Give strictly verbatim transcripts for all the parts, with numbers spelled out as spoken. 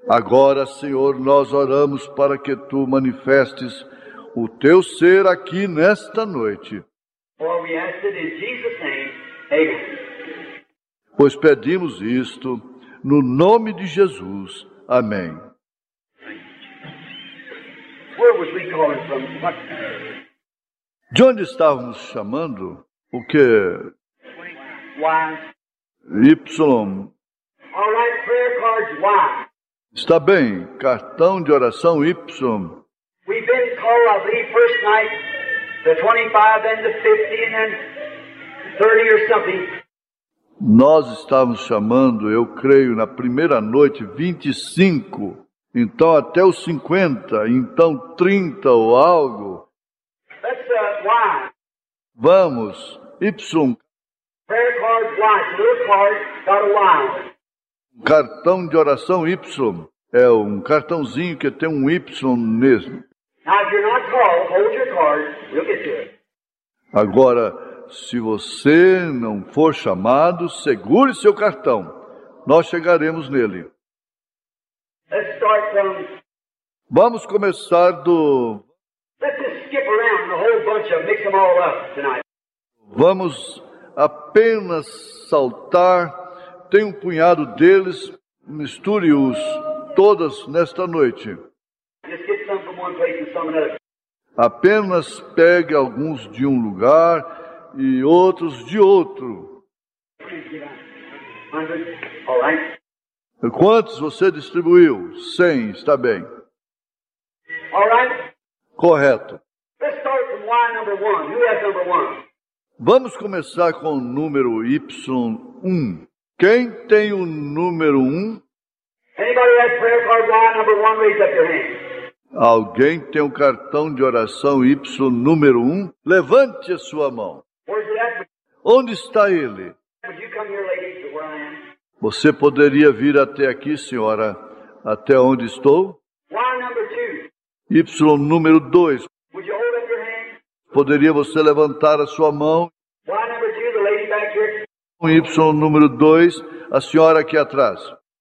Agora, Senhor, nós oramos para que Tu manifestes o Teu ser aqui nesta noite. For we ask it in Jesus' name. Amen. Pois pedimos isto no nome de Jesus. Amém. Where was we calling from? What? De onde estávamos chamando? O que? Why? Y. All right, prayer cards, why? Está bem. Cartão de oração Y. We've been called, I believe, first night, the twenty-five, then the fifty, and then thirty or something. Nós estávamos chamando, eu creio, na primeira noite, vinte e cinco, então até os cinquenta, então trinta ou algo. That's uh, why. Vamos, Y, Prayer cards, why? It's a little card, got a why. cartão de oração Y, é um cartãozinho que tem um Y mesmo. Now, if you're not called, hold your card, we'll get to it. Agora, se você não for chamado, segure seu cartão. Nós chegaremos nele. Let's start from, Vamos começar do... let's just skip around the whole bunch of them, mix them all up tonight. Vamos apenas saltar. Tem um punhado deles. Misture-os todas nesta noite. Just get some from one place and some another. Apenas pegue alguns de um lugar e outros de outro. Hundred, all right. Quantos você distribuiu? Cem, está bem. All right. Correto. Let's start from Y number one. Who has number one? Vamos começar com o número Y um. Quem tem o número um? Anybody has prayer card Y number one? Raise up your hand. Alguém tem um cartão de oração Y número um? Levante a sua mão. Where's it at? Onde está ele? Would you come here, ladies, to where I am? Você poderia vir até aqui, senhora, até onde estou? Y number two. Y número dois. Would you hold up your hand? Poderia você levantar a sua mão? Y number two, the lady back here. O Y número dois, a senhora aqui atrás.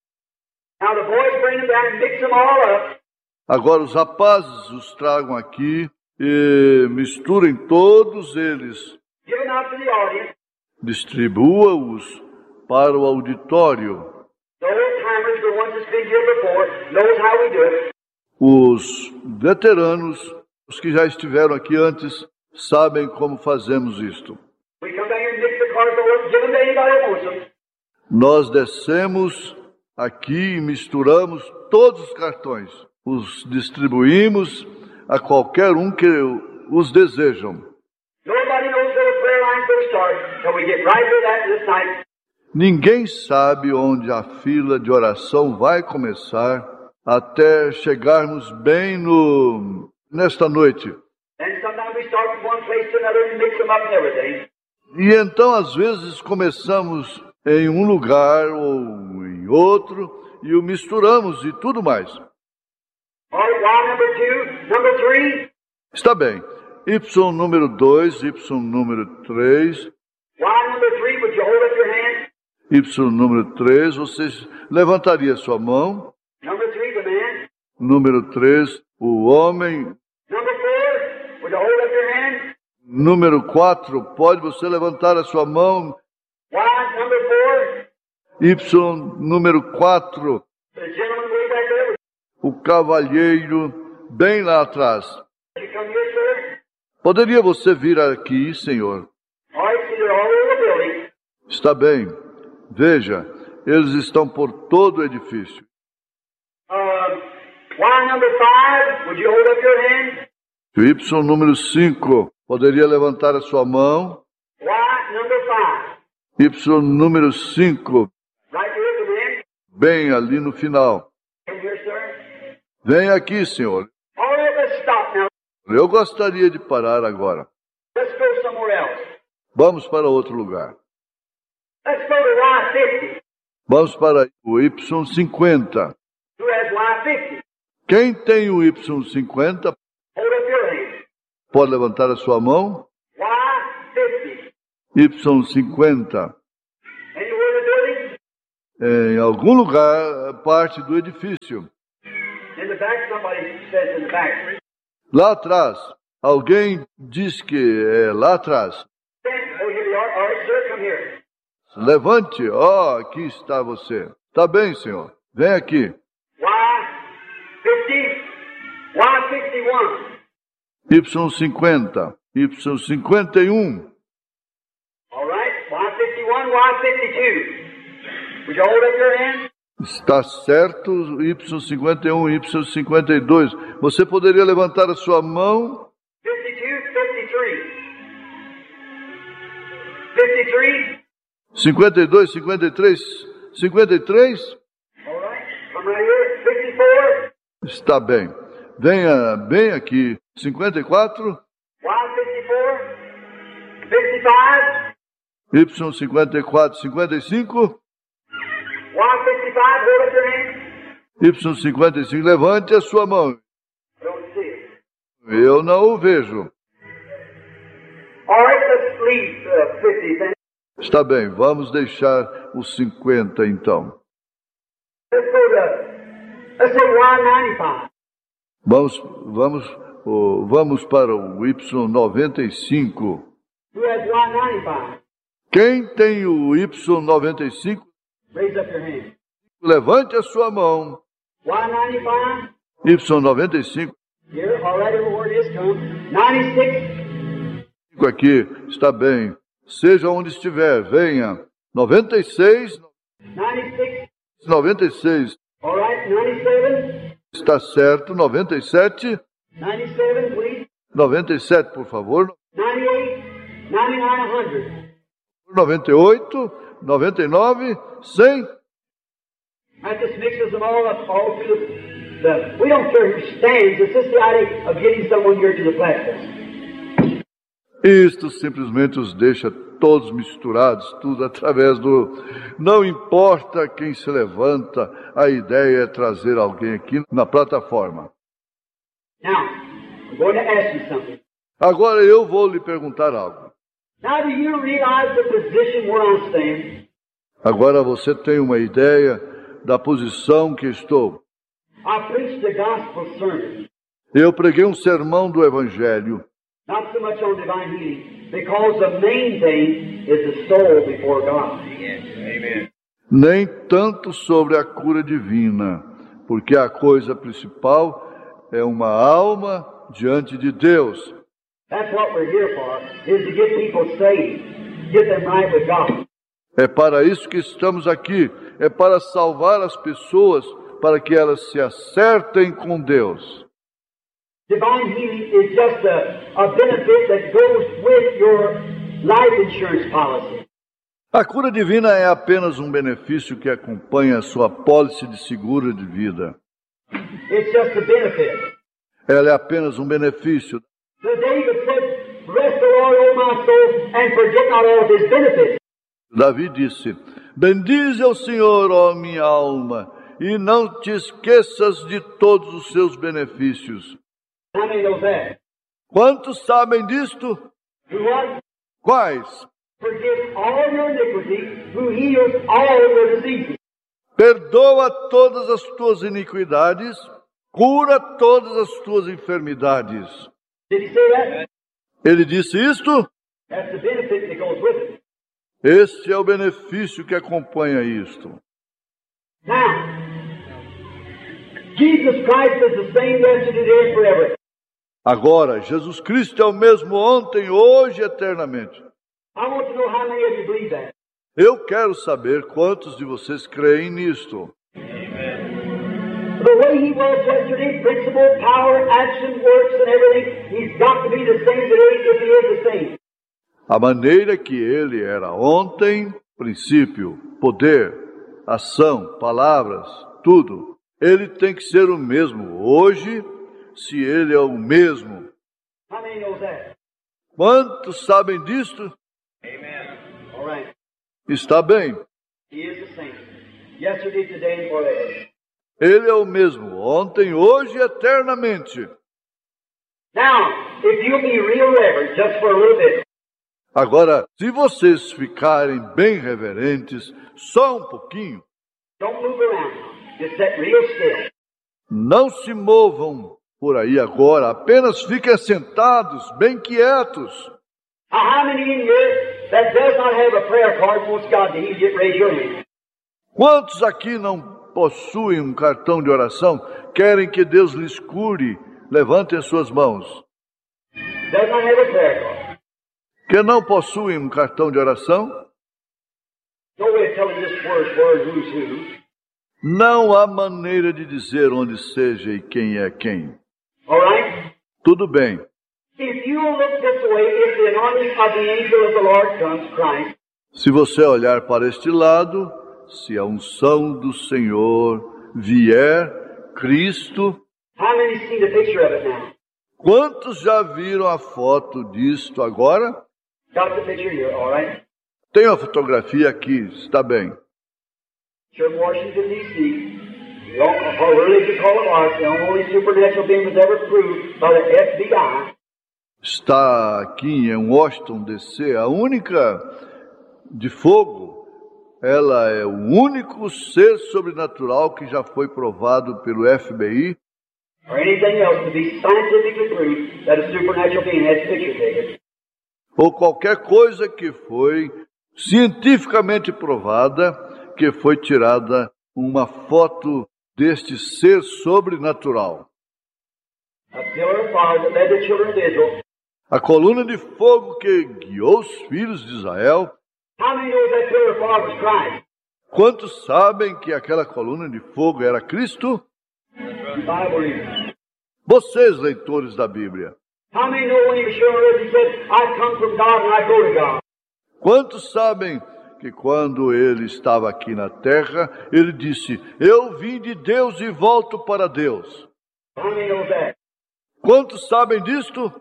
Now the boys bring them down and mix them all up. Agora os rapazes os tragam aqui e misturem todos eles. Give them out to the audience. Distribua-os para o auditório. The old timers, the ones that's been here before, knows how we do it. Os veteranos, os que já estiveram aqui antes, sabem como fazemos isto. We come down here and mix the cards over, give them to anybody that wants them. Nós descemos aqui e misturamos todos os cartões. Os distribuímos a qualquer um que os desejam. Nobody knows where the prayer line's going to start till we get right to that this night. Ninguém sabe onde a fila de oração vai começar até chegarmos bem no nesta noite. And sometimes we start from one place to another and mix them up and everything. E então, às vezes, começamos em um lugar ou em outro e o misturamos e tudo mais. All right, Y number two, number three. Está bem. Y número dois, Y número três. Y number three, would you hold up your hand? Y número três, você levantaria sua mão. Number three, the man. Número três, o homem. Number four, would you hold up your hand? Número quatro, pode você levantar a sua mão. Y number four, Y número quatro, the gentleman way back there. o cavalheiro bem lá atrás. Would you come here, sir? Poderia você vir aqui, senhor? All right, see, they're all over the building. Está bem. Veja, eles estão por todo o edifício. Uh, Y number five, would you hold up your hand? O Y número cinco, poderia levantar a sua mão. Y number five, Y número cinco, right here at the end. bem ali no final. Come here, sir. Vem aqui, senhor. All right, let's stop now. Eu gostaria de parar agora. Let's go somewhere else. Vamos para outro lugar. Let's go to Y fifty. Vamos para o Y cinquenta. Who has Y fifty? Quem tem o Y cinquenta, Hold up your hand. pode levantar a sua mão. Y fifty. Y cinquenta. Anywhere in the building? em algum lugar, parte do edifício. In the back, somebody says in the back. Lá atrás, alguém diz que é lá atrás. Oh, here we are. All right, sir, come here. Levante, ó, oh, aqui está você. Tá bem, senhor. Vem aqui. Y fifty, Y fifty-one. Y cinquenta, Y cinquenta e um. All right, Y fifty-one, Y fifty-two. Would you hold up your hand? Está certo, Y cinquenta e um, Y cinquenta e dois. Você poderia levantar a sua mão? fifty-two, fifty-three. fifty-three. cinquenta e dois, cinquenta e três, cinquenta e três? All right, come right here. fifty-four. Está bem. Venha bem aqui. cinquenta e quatro. Y fifty-four. fifty-five. Y cinquenta e quatro, cinquenta e cinco. Y fifty-five, hold up your hand. Y cinquenta e cinco, levante a sua mão. I don't see it. Eu não o vejo. All right, let's leave uh, fifty then. Está bem, vamos deixar os cinquenta então. Let's go to, let's say Y ninety-five. Vamos, vamos, oh, vamos para o Y noventa e cinco. Who has Y ninety-five? Quem tem o Y noventa e cinco, Raise up your hand. levante a sua mão. Y ninety-five. Y noventa e cinco, Here, all right, everywhere it is, come. ninety-six. aqui, está bem. Seja onde estiver, venha. noventa e seis, ninety-six. noventa e seis, All right, ninety-seven. está certo. noventa e sete, ninety-seven, please. noventa e sete, por favor. ninety-eight. ninety-nine, one hundred. noventa e oito, noventa e nove, cem. That just mixes them all up, all through the, the... We don't care who stands. It's just the idea of getting someone here to the platform. Isto simplesmente os deixa todos misturados, tudo através do... Não importa quem se levanta, a ideia é trazer alguém aqui na plataforma. Now, I'm going to ask you something. Agora eu vou lhe perguntar algo. Now, do you realize the position where I'm standing? Agora você tem uma ideia da posição que estou. I preached the gospel sermon, Eu preguei um sermão do Evangelho, not so much on divine healing, because the main thing is the soul before God. Amen. nem tanto sobre a cura divina, porque a coisa principal é uma alma diante de Deus. That's what we're here for, is to get people saved, get them right with God. É para isso que estamos aqui, é para salvar as pessoas, para que elas se acertem com Deus. Divine healing is just a, a benefit that goes with your life insurance policy. A cura divina é apenas um benefício que acompanha a sua apólice de seguro de vida. It's just a benefit. Ela é apenas um benefício. So David said, "Bless the Lord, O my soul, and forget not all of his benefits." Davi disse, bendize ao Senhor, ó minha alma, e não te esqueças de todos os seus benefícios. How many knows that? Quantos sabem disto? Who what? Quais? Forgives all your iniquity, who heals all your diseases. Perdoa todas as tuas iniquidades, cura todas as tuas enfermidades. Did he say that? Ele disse isto? That's the benefit that goes with it. Este é o benefício que acompanha isto. Now, Jesus Christ is the same yesterday, today, and forever. Agora, Jesus Cristo é o mesmo ontem, hoje e eternamente. I want to know how many of you believe that. Eu quero saber quantos de vocês creem nisto. The way he was yesterday, principle, power, action, works, and everything, he's got to be the same today if he is the same. A maneira que ele era ontem, princípio, poder, ação, palavras, tudo, ele tem que ser o mesmo hoje, se ele é o mesmo. How many knows that? Quantos sabem disto? Amen. All right. Está bem. He is the same. Yesterday, today, and forever. Ele é o mesmo ontem, hoje e eternamente. Now, if you'll be real reverent just for a little bit. Agora, se vocês ficarem bem reverentes, só um pouquinho, Don't move around. Just sit real still. Não se movam por aí agora, apenas fiquem sentados, bem quietos. Now, how many in here that does not have a prayer card wants God to heal you? Raise your hand. Quantos aqui não possuem um cartão de oração, querem que Deus lhes cure? Levantem suas mãos. Does not have a prayer card. Que não possuem um cartão de oração? No way of telling this word, word, who's who. Não há maneira de dizer onde seja e quem é quem. All right? Tudo bem. If you will look this way, if the anointing of the angel of the Lord comes, Christ, Se você olhar para este lado, se a unção do Senhor vier, Cristo, how many see the picture of it now? quantos já viram a foto disto agora? Got the picture here, all right? Tenho a fotografia aqui, está bem. Here in Washington, D C, the only religious hall of art, the only supernatural being was ever proved by the F B I. Está aqui em Washington, D C, a única de fogo. Ela é o único ser sobrenatural que já foi provado pelo F B I. Or anything else to be scientifically proved that a supernatural being has picture taken. Ou qualquer coisa que foi cientificamente provada, que foi tirada uma foto deste ser sobrenatural. A pillar of fire that led the children of Israel. A coluna de fogo que guiou os filhos de Israel. How many know that pillar of fire was Christ? Quantos sabem que aquela coluna de fogo era Cristo? Bible readers. Vocês, leitores da Bíblia. How many know when he was here on earth, he said, I come from God and I go to God? Quantos sabem que quando ele estava aqui na terra, ele disse, eu vim de Deus e volto para Deus? How many know that? Quantos sabem disto?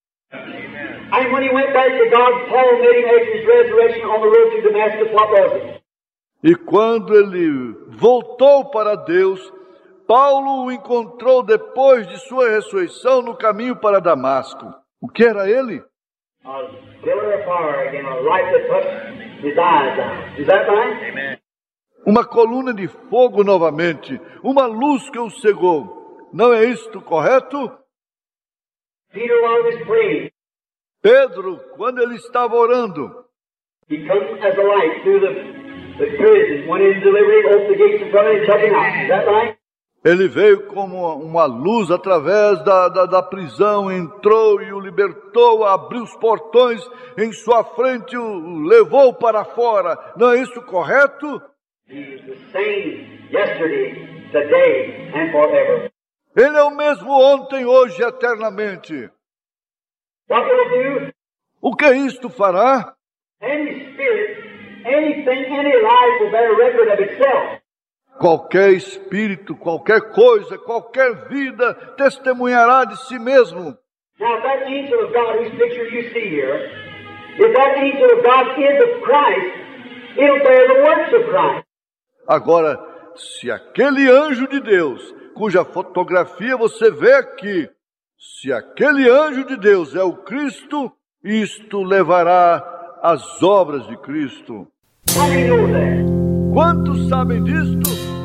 And when he went back to God, Paul met him after his resurrection on the road to Damascus. What was it? E quando ele voltou para Deus, Paulo o encontrou depois de sua ressurreição no caminho para Damasco. O que era ele? A pillar of fire again, a light that puts his eyes out. Is that right? Amen. Uma coluna de fogo novamente, uma luz que o cegou. Não é isto correto? Peter, while he was praying, Pedro, quando ele estava orando, he comes as a light through the, the prison, went in delivery, opened the gates in front of him, and took him out. Is that right? ele veio como uma luz através da, da, da prisão, entrou e o libertou, abriu os portões em sua frente, o levou para fora. Não é isso correto? He is the same yesterday, today, and forever. Ele é o mesmo ontem, hoje e eternamente. What will it do? O que isto fará? Any spirit, anything, any life will bear record of itself. Qualquer espírito, qualquer coisa, qualquer vida testemunhará de si mesmo. Now, if that angel of God, whose picture you see here, if that angel of God is of Christ, it'll bear the works of Christ. Agora, se aquele anjo de Deus, cuja fotografia você vê aqui, se aquele anjo de Deus é o Cristo, isto levará as obras de Cristo. How do you know that? Quantos sabem disto?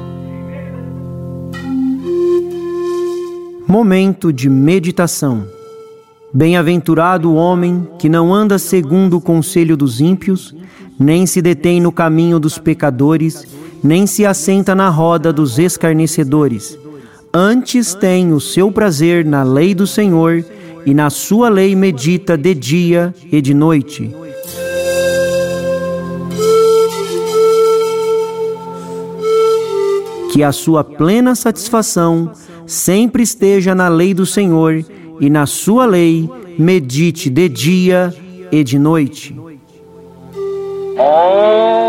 Momento de meditação. Bem-aventurado o homem que não anda segundo o conselho dos ímpios, nem se detém no caminho dos pecadores, nem se assenta na roda dos escarnecedores. Antes tem o seu prazer na lei do Senhor, e na sua lei medita de dia e de noite. Que a sua plena satisfação sempre esteja na lei do Senhor, e na sua lei medite de dia e de noite. Oh.